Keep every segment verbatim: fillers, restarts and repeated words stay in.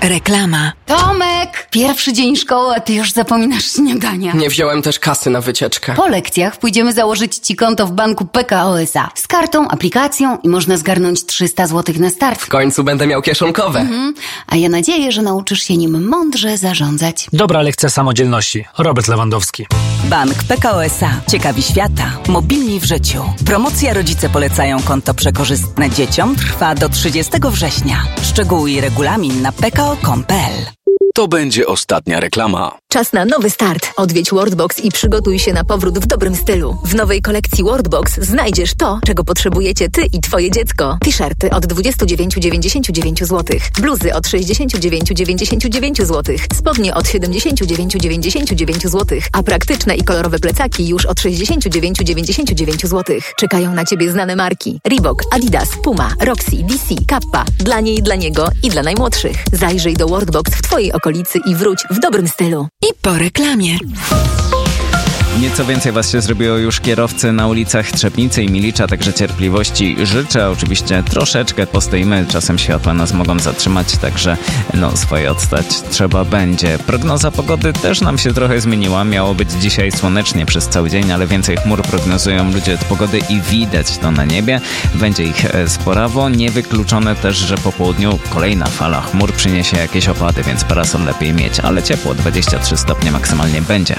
Reklama. Tomek! Pierwszy dzień szkoły, a ty już zapominasz śniadania. Nie wziąłem też kasy na wycieczkę. Po lekcjach pójdziemy założyć ci konto w banku P K O S A. Z kartą, aplikacją i można zgarnąć trzysta złotych na start. W końcu będę miał kieszonkowe. Mhm. A ja nadzieję, że nauczysz się nim mądrze zarządzać. Dobra lekcja samodzielności. Robert Lewandowski. Bank P K O S A. Ciekawi świata. Mobilni w życiu. Promocja Rodzice polecają konto przekorzystne dzieciom trwa do trzydziestego września. Szczegóły i regulamin na p k o kropka com kropka p l. To będzie ostatnia reklama. Czas na nowy start. Odwiedź Worldbox i przygotuj się na powrót w dobrym stylu. W nowej kolekcji Worldbox znajdziesz to, czego potrzebujecie ty i twoje dziecko. T-shirty od dwadzieścia dziewięć dziewięćdziesiąt dziewięć złotych. Bluzy od sześćdziesiąt dziewięć dziewięćdziesiąt dziewięć złotych. Spodnie od siedemdziesiąt dziewięć dziewięćdziesiąt dziewięć złotych. A praktyczne i kolorowe plecaki już od sześćdziesiąt dziewięć dziewięćdziesiąt dziewięć złotych. Czekają na ciebie znane marki. Reebok, Adidas, Puma, Roxy, D C, Kappa. Dla niej i dla niego i dla najmłodszych. Zajrzyj do Worldbox w twojej okolicy i wróć w dobrym stylu. I po reklamie. Nieco więcej was się zrobiło już kierowcy na ulicach Trzebnicy i Milicza, także cierpliwości życzę. Oczywiście troszeczkę postoimy, czasem światła nas mogą zatrzymać, także no swoje odstać trzeba będzie. Prognoza pogody też nam się trochę zmieniła. Miało być dzisiaj słonecznie przez cały dzień, ale więcej chmur prognozują ludzie od pogody i widać to na niebie. Będzie ich sporawo. Niewykluczone też, że po południu kolejna fala chmur przyniesie jakieś opady, więc parasol lepiej mieć, ale ciepło, dwadzieścia trzy stopnie maksymalnie będzie.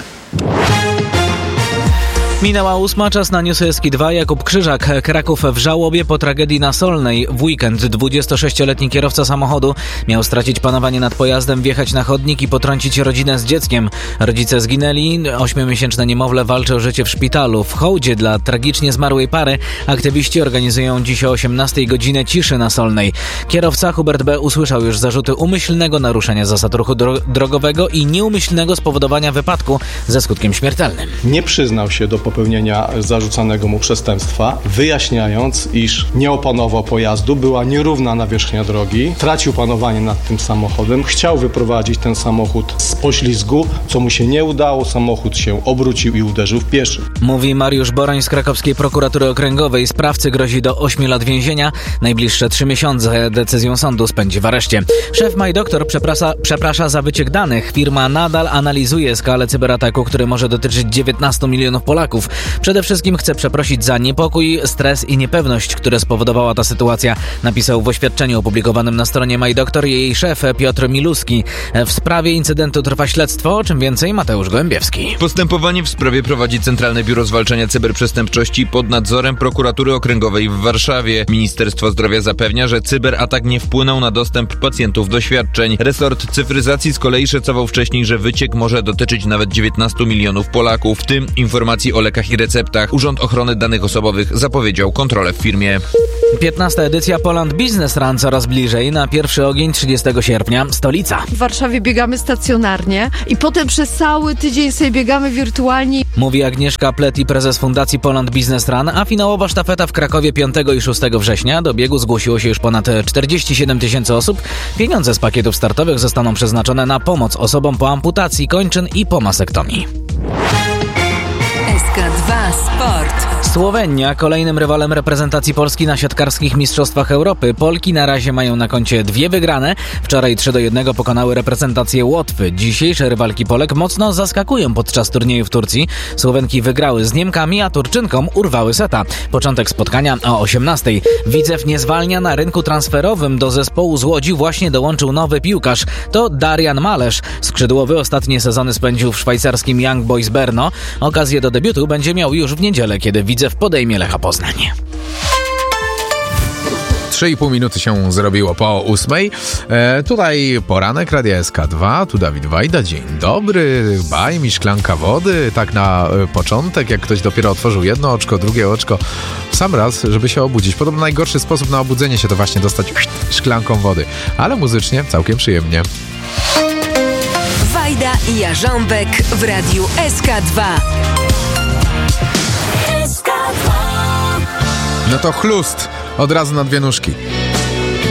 Minęła ósma, czas na Newsy S K dwa. Jakub Krzyżak. Kraków w żałobie po tragedii na Solnej. W weekend dwudziestosześcioletni kierowca samochodu miał stracić panowanie nad pojazdem, wjechać na chodnik i potrącić rodzinę z dzieckiem. Rodzice zginęli, ośmiomiesięczne niemowlę walczy o życie w szpitalu. W hołdzie dla tragicznie zmarłej pary aktywiści organizują dziś o osiemnastej godzinę ciszy na Solnej. Kierowca Hubert B. usłyszał już zarzuty umyślnego naruszenia zasad ruchu dro- drogowego i nieumyślnego spowodowania wypadku ze skutkiem śmiertelnym. Nie przyznał się do popełnienia zarzucanego mu przestępstwa, wyjaśniając, iż nie opanował pojazdu, była nierówna nawierzchnia drogi, tracił panowanie nad tym samochodem, chciał wyprowadzić ten samochód z poślizgu, co mu się nie udało, samochód się obrócił i uderzył w pieszych. Mówi Mariusz Boroń z krakowskiej prokuratury okręgowej. Sprawcy grozi do ośmiu lat więzienia. Najbliższe trzy miesiące decyzją sądu spędzi w areszcie. Szef MyDoktor przeprasza, przeprasza za wyciek danych. Firma nadal analizuje skalę cyberataku, który może dotyczyć dziewiętnastu milionów Polaków. Przede wszystkim chcę przeprosić za niepokój, stres i niepewność, które spowodowała ta sytuacja, napisał w oświadczeniu opublikowanym na stronie MyDoktor jej szef Piotr Miluski. W sprawie incydentu trwa śledztwo, o czym więcej Mateusz Gołębiewski. Postępowanie w sprawie prowadzi Centralne Biuro Zwalczania Cyberprzestępczości pod nadzorem Prokuratury Okręgowej w Warszawie. Ministerstwo Zdrowia zapewnia, że cyberatak nie wpłynął na dostęp pacjentów do świadczeń. Resort cyfryzacji z kolei szacował wcześniej, że wyciek może dotyczyć nawet dziewiętnastu milionów Polaków, w tym informacji o lekach i receptach. Urząd Ochrony Danych Osobowych zapowiedział kontrolę w firmie. piętnasta edycja Poland Business Run coraz bliżej. Na pierwszy ogień trzydziestego sierpnia stolica. W Warszawie biegamy stacjonarnie i potem przez cały tydzień sobie biegamy wirtualnie. Mówi Agnieszka Pleti, prezes Fundacji Poland Business Run, a finałowa sztafeta w Krakowie piątego i szóstego września. Do biegu zgłosiło się już ponad czterdzieści siedem tysięcy osób. Pieniądze z pakietów startowych zostaną przeznaczone na pomoc osobom po amputacji kończyn i po masektomii. S K dwa Sport. Słowenia kolejnym rywalem reprezentacji Polski na siatkarskich mistrzostwach Europy. Polki na razie mają na koncie dwie wygrane. Wczoraj trzy do jednego pokonały reprezentację Łotwy. Dzisiejsze rywalki Polek mocno zaskakują podczas turnieju w Turcji. Słowenki wygrały z Niemkami, a Turczynkom urwały seta. Początek spotkania o osiemnastej. Widzew nie zwalnia. Na rynku transferowym do zespołu z Łodzi właśnie dołączył nowy piłkarz. To Darian Malesz. Skrzydłowy ostatnie sezony spędził w szwajcarskim Young Boys Brno. Okazję do debiutu będzie miał już w niedzielę, kiedy Widzew podejmie Lecha Poznań. Trzy i pół minuty się zrobiło po ósmej. E, tutaj poranek Radia S K dwa, tu Dawid Wajda. Dzień dobry, baj mi szklanka wody. Tak na e, początek, jak ktoś dopiero otworzył jedno oczko, drugie oczko, w sam raz, żeby się obudzić. Podobno najgorszy sposób na obudzenie się to właśnie dostać szklanką wody. Ale muzycznie całkiem przyjemnie. Wajda i Jarząbek w Radiu S K dwa. No to chlust od razu na dwie nóżki.